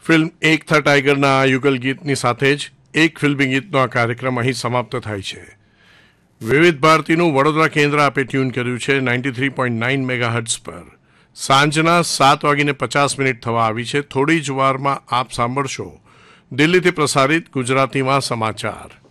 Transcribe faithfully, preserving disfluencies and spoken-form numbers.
Film એક થા ટાઈગરના આ યુગલ ગીતની સાથે જ એક ફિલ્મી ગીતનો આ કાર્યક્રમ અહીં સમાપ્ત થાય છે. વિવિધ ભારતીનું વડોદરા કેન્દ્ર આપે ટ્યુન કર્યું છે ninety three point nine megahertz પર. સાંજના સાત વાગીને પચાસ મિનિટ થવા આવી છે. થોડી જ વારમાં આપ સાંભળશો દિલ્હીથી પ્રસારિત ગુજરાતીમાં સમાચાર.